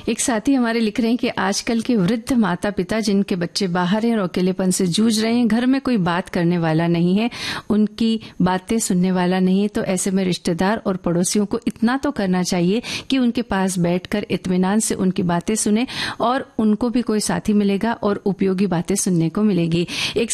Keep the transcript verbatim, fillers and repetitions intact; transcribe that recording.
एक साथी हमारे लिख रहे हैं कि आजकल के वृद्ध माता पिता जिनके बच्चे बाहर हैं और अकेलेपन से जूझ रहे हैं, घर में कोई बात करने वाला नहीं है, उनकी बातें सुनने वाला नहीं है, तो ऐसे में रिश्तेदार और पड़ोसियों को इतना तो करना चाहिए कि उनके पास बैठकर इत्मीनान से उनकी बातें सुने और उनको भी कोई साथी मिलेगा और उपयोगी बातें सुनने को मिलेगी। एक